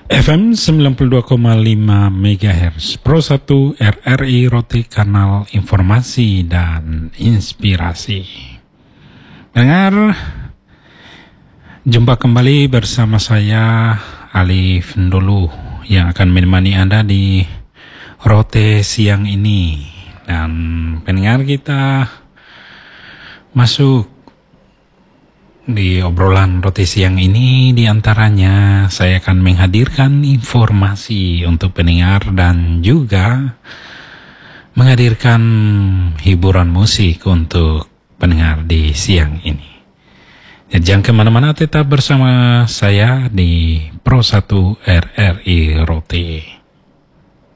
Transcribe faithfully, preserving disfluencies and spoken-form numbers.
F M sembilan puluh dua koma lima megahertz Pro satu R R I Roti, kanal informasi dan inspirasi. Dengar, jumpa kembali bersama saya Alif Ndulu yang akan menemani Anda di Rote siang ini. Dan pendengar, kita masuk di obrolan roti siang ini. Di antaranya saya akan menghadirkan informasi untuk pendengar dan juga menghadirkan hiburan musik untuk pendengar di siang ini. Jadi jangan kemana-mana, tetap bersama saya di Pro satu R R I Roti.